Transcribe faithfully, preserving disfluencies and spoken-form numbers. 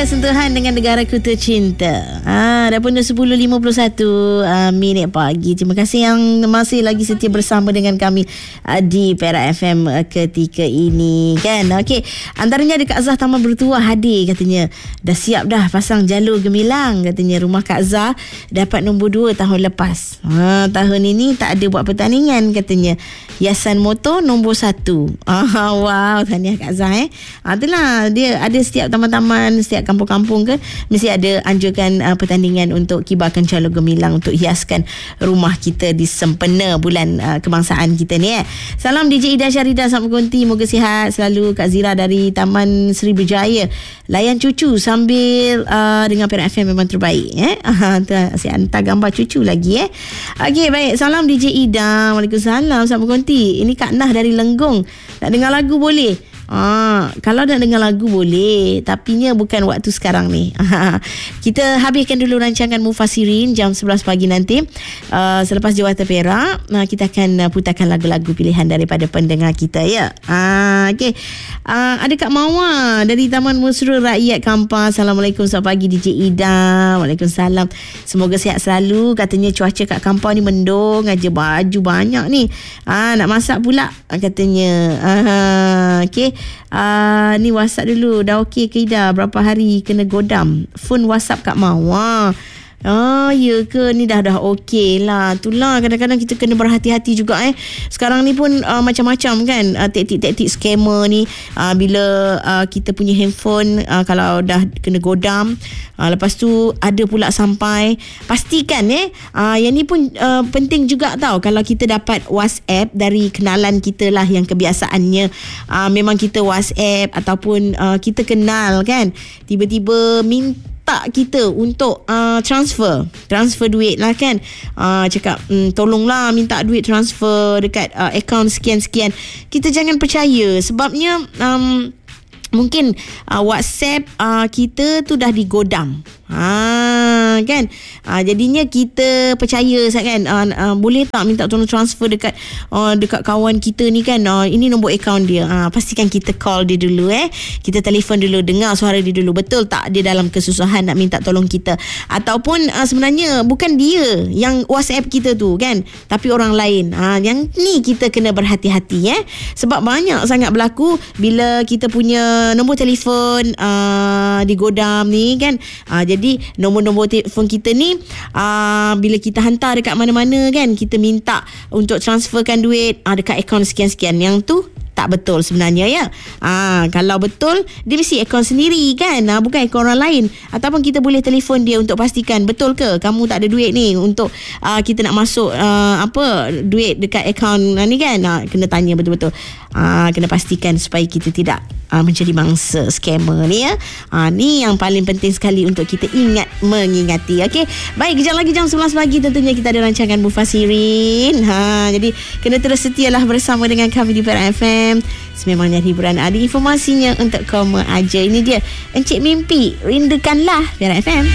ada sentuhan dengan negaraku tercinta. Ah, dah pun dah sepuluh lima puluh satu uh, minit pagi. Terima kasih yang masih lagi setia bersama dengan kami uh, di Perak F M uh, ketika ini kan. Okey, antaranya ada Kak Zah Taman Bertuah hadir katanya. Dah siap dah pasang jalur gemilang katanya. Rumah Kak Zah dapat nombor dua tahun lepas. Ha, tahun ini tak ada buat pertandingan katanya. Hiasan motor nombor satu. Ah, wow, tahniah Kak Zah eh. Ah, itulah dia ada setiap taman-taman, setiap kampung-kampung ke mesti ada anjurkan uh, pertandingan untuk kibarkan jalur gemilang untuk hiaskan rumah kita di sempena bulan uh, kebangsaan kita ni eh. Salam D J Ida Syarida Selamat Konti, moga sihat selalu. Kak Zira dari Taman Seri Berjaya, layan cucu sambil uh, dengan Perak F M memang terbaik eh. Saya hantar gambar cucu lagi eh. Okey, baik. Salam D J Ida. Waalaikumsalam Selamat Konti. Ini Kak Nah dari Lenggong. Nak dengar lagu boleh? Ah, kalau nak dengar lagu boleh, tapinya bukan waktu sekarang ni. Kita habiskan dulu rancangan Mufassirin jam sebelas pagi nanti. Uh, selepas Jawatan Perak, uh, kita akan uh, putarkan lagu-lagu pilihan daripada pendengar kita ya. Ah, okey. Uh, ada Kak Mawar dari Taman Mesra Rakyat Kampar. Assalamualaikum, selamat pagi D J Ida. Waalaikumsalam. Semoga sihat selalu. Katanya cuaca kat Kampar ni mendung aja, baju banyak ni. Ah, nak masak pula katanya. Ah, okey. Uh, ni WhatsApp dulu. Dah okey ke Ida? Berapa hari kena godam? Phone WhatsApp Kak Mawar. Ah, ya ke? Ni dah dah okey lah. Itulah kadang-kadang kita kena berhati-hati juga eh. Sekarang ni pun uh, macam-macam kan uh, taktik-taktik scammer ni. uh, Bila uh, kita punya handphone uh, kalau dah kena godam, uh, lepas tu ada pula sampai, pastikan eh uh, yang ni pun uh, penting juga tau. Kalau kita dapat WhatsApp dari kenalan kita lah yang kebiasaannya uh, memang kita WhatsApp ataupun uh, kita kenal kan, tiba-tiba minta tak kita untuk uh, transfer transfer duit lah kan. uh, Cakap mm, tolonglah minta duit transfer dekat uh, akaun sekian-sekian. Kita jangan percaya. Sebabnya um, mungkin uh, WhatsApp uh, kita tu dah digodam. Ha, kan ha, jadinya kita percaya kan. uh, uh, boleh tak minta tolong transfer dekat uh, dekat kawan kita ni kan, uh, ini nombor akaun dia. ha, Pastikan kita call dia dulu eh. Kita telefon dulu, dengar suara dia dulu. Betul tak dia dalam kesusahan nak minta tolong kita, ataupun uh, sebenarnya bukan dia yang WhatsApp kita tu kan, tapi orang lain. ha, Yang ni kita kena berhati-hati eh. Sebab banyak sangat berlaku bila kita punya nombor telefon uh, digodam ni kan. uh, Jadi Jadi nombor-nombor telefon kita ni uh, bila kita hantar dekat mana-mana kan, kita minta untuk transferkan duit uh, dekat akaun sekian-sekian. Yang tu tak betul sebenarnya ya. Ah, kalau betul dia mesti akaun sendiri kan, ah, bukan akaun orang lain. Ataupun kita boleh telefon dia untuk pastikan betul ke kamu tak ada duit ni untuk ah, kita nak masuk ah, apa duit dekat akaun ah, ni kan. Ah, kena tanya betul-betul. Ah, kena pastikan supaya kita tidak ah, menjadi mangsa scammer ni ya. Ah, ni yang paling penting sekali untuk kita ingat mengingati. Okey. Baik, kejap lagi jam sebelas pagi tentunya kita ada rancangan Mufassirin. Ha, jadi kena terus setialah bersama dengan kami di Perak F M. Sememangnya hiburan ada informasinya untuk kamu aja. Ini dia Encik Mimpi, rindukanlah Perak F M.